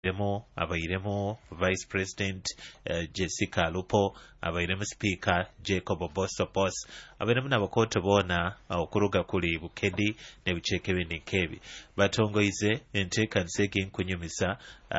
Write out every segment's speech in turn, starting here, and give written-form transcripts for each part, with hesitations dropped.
abairemo Vice President Jessica Lupo, abairemo Speaker Jacob Obosopos, abairemo n'abakoto boona okuruga kuli Bukedi ne Buceeke Beninkebi batongoize enteekanisa eg'enkunyumisa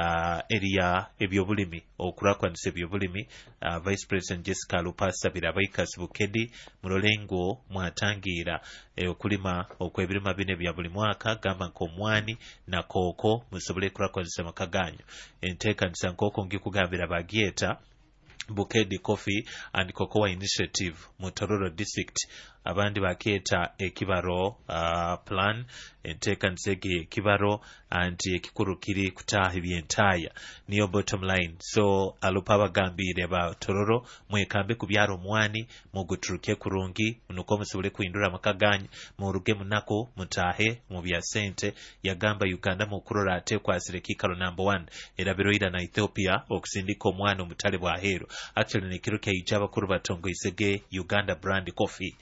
eriya ebyobulimi okurakwanisa ebyobulimi. Vice President Jessica Lupo asabira abaikasi Bukedi mulolengo mwatangira okulima okw'ebirima bine bya buli mwaka gamba nk'omwani na kooko musobole kurakwanisa amaka ganyu. Enteekanisa nk'oko ngikugambira bagyeta Bukedi Coffee and Cocoa Initiative mu Tororo District, abandi bakyeta ekibaro plan. Enteekanisa ekibaro anti ekikuru kiri kutaaha ebyentaaya niyo bottom line. So Alupa bagambire ba Tororo mwekambe ku byaro omwani muguturuke kurungi nuko musobole kuhindura amaka ganyu muruge munako mutaahe mu bya sente. Yagamba Uganda mu kurora ate kwasire kikalo number 1 erabiroira na Ethiopia okusindika omwani omutale bwa hero. Actually nekiro kya abakuru batongoisege Uganda brand coffee.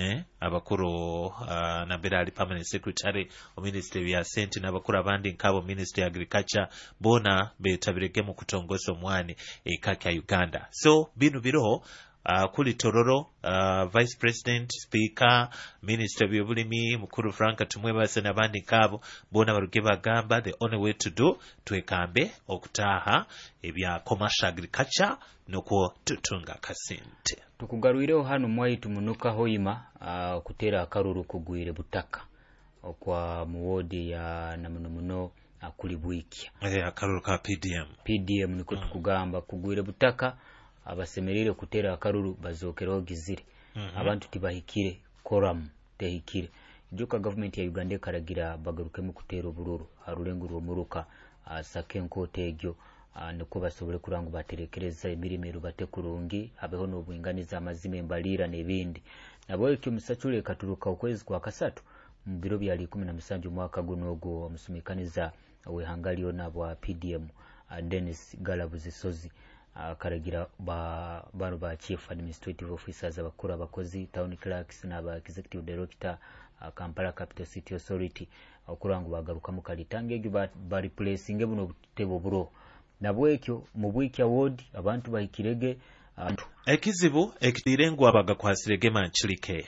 Abakuru nambera ali permanent secretary o ministry ya sente n'abakuru abandi nkabo ministry ya agriculture bona betabirege mu kutongoza omwani ekaka Uganda. So bino biroho kuli Tororo, Vice President, Speaker, Minister of Yobulimi, Mukuru Franka Tumwebase n'abandi nkabo bona baruge bagamba the only way to do twekambe okutaha ebya commercial agriculture noko tutunga kasente. Tukugaruireho hano mwaitu munuka hoima kutera akaruru kugwire butaka okwa muwodi ya namuno kuli Bwikya. Akaruru ka PDM niko tukugamba kugwire butaka abasemerere kutera akaruru bazokeraho gizire. Abantu tibahikire koram tehikire joka government ya Uganda karagira bagaruke mu kutera obururu harurengurwo muruka sakenko tegyo nuko basobole kurangu baterekereza emirimo bate kurungi habeho n'obwinganiza amazime mbalira nebindi nabo ekyo musachure katuruka ukwezi kwa kasatu mu biro bya 17 mwaka gunogo omusumikaniza wehangalio nabwa PDM Dennis Galabuzisozi karagira bano ba chief administrative officers abakuru abakozi town clerks n'aba executive director Kampala Capital City Authority okurangu bagaruka mu kalitange egyo ba replacing buno butebo buro nabwekyo mu Bwikya ward abantu bahikirege ekizibu ekidirengwa bagakwasirege manchilike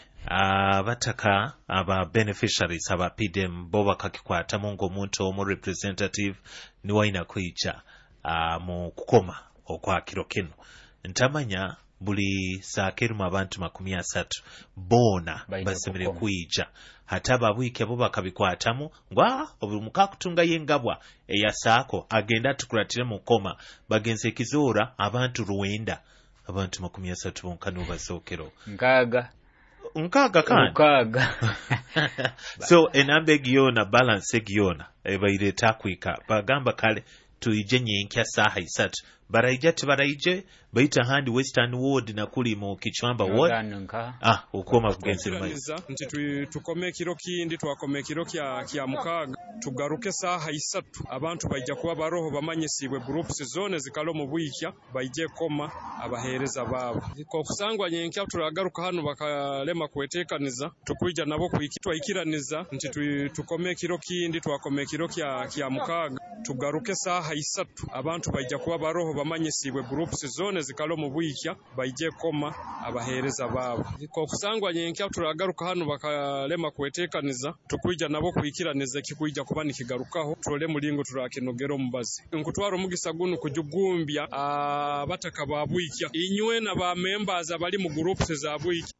abataka aba beneficiaries aba PDM bo bakakikwata mungo omuntu omu representative ni waina kuija mu kukoma okwa kiro kino ntamanya buli sakeru abantu 30 bona basemere kuija hata babwike bo bakabikwatamu ngwa obumukakutunga yengabwa eyasako agenda tukuratire mu koma bagenze ekizora abantu ruwenda abantu 30 bonkano basokero nkaga kandi so enambe giona balance giona ebaireta kwika bagamba kale tuijenye nkya saha 3 baraija tibaraije baita handi western ward na kuli mu Kichwamba ward ukoma kugenze maiza nti tukome kiro kindi twakome kiro kya mukaga tugaruke saha 3 abantu bajja kuba baroho bamanyisibwe groups zone zikalo mu Bwikya baije koma abahereza babo ko kusangwa nyenkya turagaruka hano bakalema kwetekaniza tukuija nabo kuikitwa ikiraniza nti tukome kiro kindi twakome kiro kya mukaga tugaruke saha 3 abantu bajja kuba baroho bamanyisibwe groups zone zikalo mu Bwikya baije koma abahereza babo ko kusangwa nyenkya turagaruka hano bakalema kwetekaniza tukuija nabo kuikiraniza kikuija kuba nikigarukaho tole mulingo turakenogero mubazi nkutwaro mugisa gunu kujugumbya bataka ba Bwikya inywe na ba members abali mu groups za Bwikya.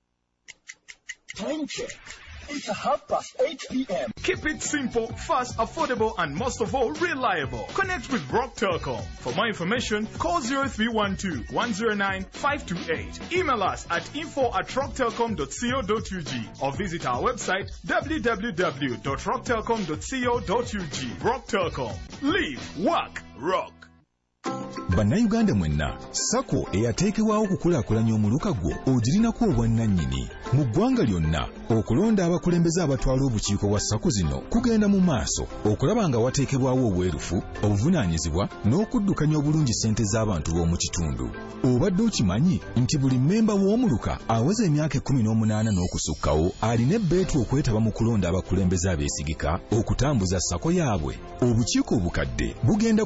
It's 8 p.m. Keep it simple, fast, affordable, and most of all, reliable. Connect with Rock Telecom. For more information, call 0312-109-528. Email us at info@rocktelecom.co.ug or visit our website www.rocktelecom.co.ug. Rock Telecom. Live, work, rock. Bannayuganda mwenna sako eyateekebwawo okukulaakulanya omuluka gwo ogirinako obwannannyini mu ggwanga lyonna okulonda abakulembeze abatwala obukiiko bwa sako zino kugenda mu maaso okulaba nga wateekebwawo obwerufu obuvunaanyizibwa n'okuddukanya obulungi ssente z'abantu b'omu kitundu. Obadde okimanyi nti buli mmemba w'omuluka aweza emyaka 18 n'okusukkawo alina ebbeetu okwetaba mu kulonda abakulembeze abeesigika okutambuza sako yaabwe. Obukiiko obukadde bugenda